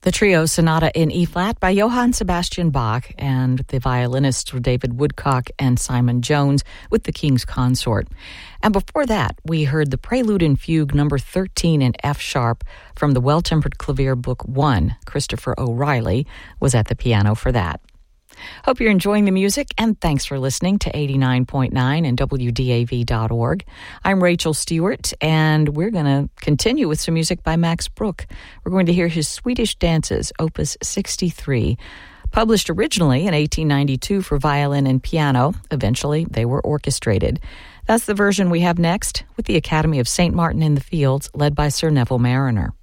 The trio Sonata in E-flat by Johann Sebastian Bach, and the violinists were David Woodcock and Simon Jones with the King's Consort. And before that, we heard the Prelude and Fugue number 13 in F-sharp from the Well-Tempered Clavier Book 1. Christopher O'Reilly was at the piano for that. Hope you're enjoying the music, and thanks for listening to 89.9 and WDAV.org. I'm Rachel Stewart, and we're going to continue with some music by Max Bruch. We're going to hear his Swedish Dances, Opus 63. Published originally in 1892 for violin and piano, eventually they were orchestrated. That's the version we have next, with the Academy of St. Martin in the Fields, led by Sir Neville Marriner.